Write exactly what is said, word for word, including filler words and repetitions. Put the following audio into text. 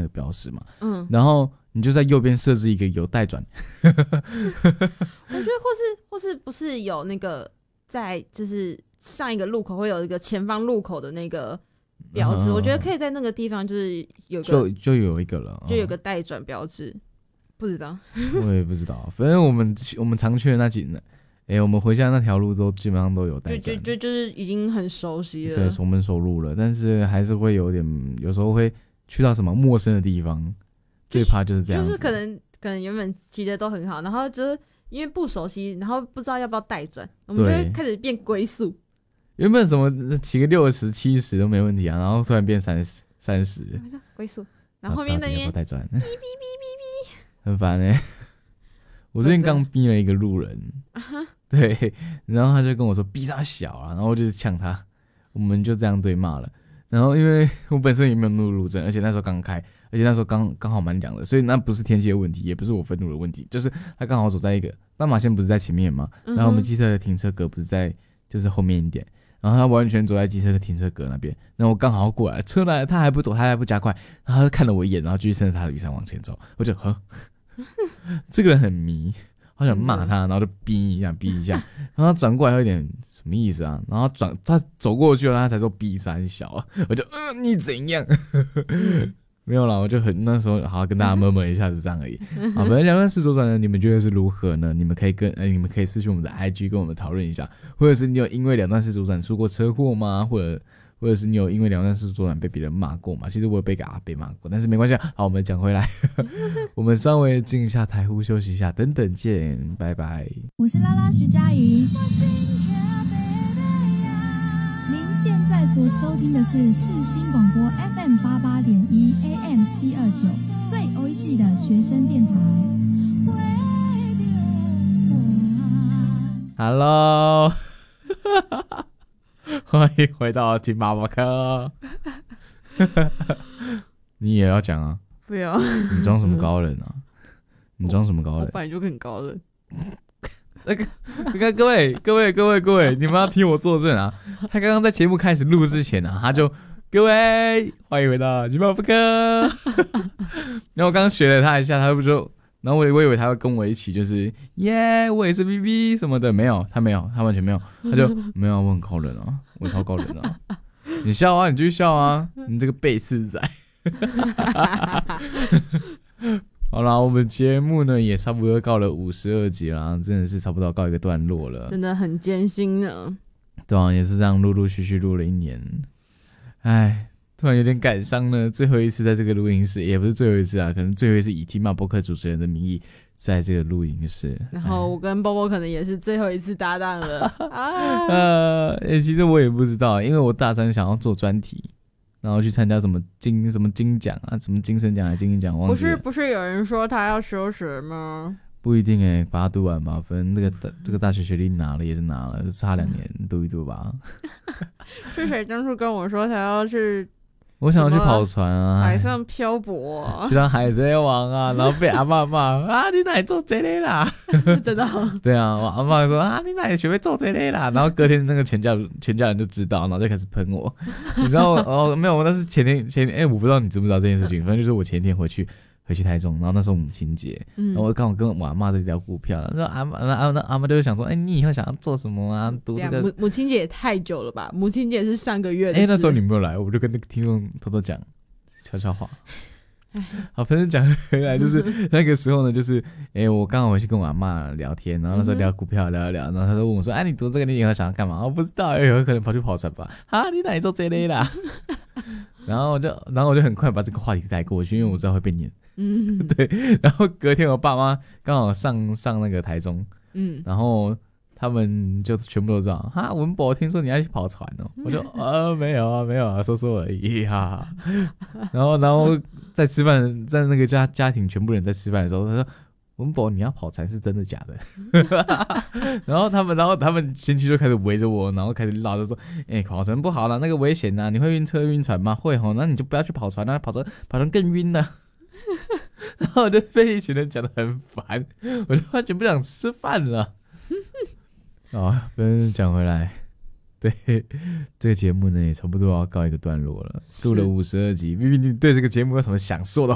个标识嘛， 嗯， 然后你就在右边设置一个有待转。 我觉得或是或是不是有那个在就是上一个路口会有一个前方路口的那个标志，嗯，我觉得可以在那个地方就是有个就就有一个了， 就有个待转标志，不知道， 我也不知道，反正我们我们常去的那几呢。哎、欸，我们回家那条路都基本上都有待转， 就就就就是已经很熟悉了， 对，熟门熟路了。但是还是会有点，有时候会去到什么陌生的地方，最怕就是这样子。 就是可能可能原本骑的都很好，然后就是因为不熟悉，然后不知道要不要待转，我们就会开始变龟速。 原本什么骑个六十、七十都没问题啊，然后突然变三十、三十， 龟速，然后后面那边待转， 哔哔哔哔哔， 很烦哎、欸。我最近刚逼了一个路人。对，然后他就跟我说逼他小啊，然后我就是呛他，我们就这样对骂了。然后因为我本身也没有怒路症，而且那时候刚开，而且那时候刚刚好蛮凉的，所以那不是天气的问题，也不是我愤怒的问题，就是他刚好走在一个斑马线不是在前面嘛，然后我们机车的停车格不是在就是后面一点，然后他完全走在机车的停车格那边，然后我刚好过来，车来了他还不躲，他还不加快，然后他就看了我一眼，然后继续伸着他的雨伞往前走，我就呵，这个人很迷。好想骂他，然后就逼一下逼一下，然后他转过来有点什么意思啊？然后转他走过去了，他才说逼三小啊，我就嗯、呃、你怎样？没有啦，我就很那时候好好跟大家摸摸一下是这样而已。好，反正两段式左转呢，你们觉得是如何呢？你们可以跟呃你们可以私讯我们的 I G 跟我们讨论一下，或者是你有因为两段式左转出过车祸吗？或者或者是你有因为两段式左转被别人骂过吗？其实我也被个阿伯骂过，但是没关系。好，我们讲回来，我们稍微进一下台呼休息一下，等等见，拜拜。 我是拉拉徐佳莹，您现在所收听的是世新广播 F M 八八点一 A M 七二九，最欧系的学生电台。 Hello。欢迎回到金马巴克。你也要讲啊？ 不要。 你装什么高人啊？你装什么高人？ 我本来就很高人。 那个，你看各位各位各位各位，你们要听我作证啊！他刚刚在节目开始录之前啊，他就各位欢迎回到金马巴克。然后我刚刚学了他一下，他不就。然后我我以为他会跟我一起，就是耶，我也是 B B 什么的，没有，他没有，他完全没有，他就没有，我很高人啊，我超高人啊，你笑啊，你继续笑啊，你这个背刺仔。好啦，我们节目呢也差不多告了五十二集啦，真的是差不多告一个段落了， 真的很艰辛呢。 对啊，也是这样陆陆续续录了一年，唉。突然有点感伤呢，最后一次在这个录音室，也不是最后一次啊，可能最后一次以金马播客主持人的名义在这个录音室。 然后我跟波波可能也是最后一次搭档了。啊、 呃、欸，其实我也不知道，因为我大三想要做专题，然后去参加什么金什么金奖啊，什么精神奖还是金鹰奖，忘记了。 不是不是有人说他要休学吗？ 不一定哎、欸，把它读完吧，反正那个这个大学学历拿了也是拿了，差两年读一读吧。 是谁当初跟我说他要去？ 我想要去跑船啊， 海上漂泊、啊， 去当海贼王啊，然后被阿嬷骂啊，你哪里做这类啦？ 真的、哦？ 对啊，我阿嬷说啊，你哪里学会做这类啦？然后隔天那个全家全家人就知道，然后就开始喷我。你知道哦？没有，那是前天前天，哎、欸，我不知道你知不知道这件事情。反正就是我前天回去回去台中，然后那时候母亲节，嗯，然后我刚好跟我阿嬷在聊股票，说阿嬷阿嬷阿嬷就想说，哎、欸，你以后想要做什么啊？读这个母母亲节也太久了吧？母亲节是上个月的事。 哎、欸，那时候你没有来，我就跟那个听众偷偷讲。悄悄话，好，反正讲回来就是那个时候呢，就是哎、欸，我刚好回去跟我阿嬷聊天，然后那时候聊股票聊一聊，然后他就问我说：“哎、啊，你读这个你以后想要干嘛？”我不知道，哎、欸，有可能跑去跑船吧？啊，你哪里做这类啦？然后我就，然后我就很快把这个话题带过去，因为我知道会被念。嗯，对。然后隔天我爸妈刚好上上那个台中，嗯，然后。他们就全部都知道哈，文博听说你要去跑船哦，我就呃没有啊没有啊，说说而已哈。然后然后在吃饭，在那个家家庭全部人在吃饭的时候，他说文博你要跑船是真的假的？然后他们然后他们亲戚就开始围着我，然后开始唠，就说哎、欸、跑船不好啦，那个危险啊，你会晕车晕船吗？会吼，那你就不要去跑船啦，跑船跑船更晕了。然后我就被一群人讲得很烦，我就完全不想吃饭了。哦，反正讲回来，对这个节目呢也差不多要告一个段落了，录了五十二集。B B，你对这个节目有什么想说的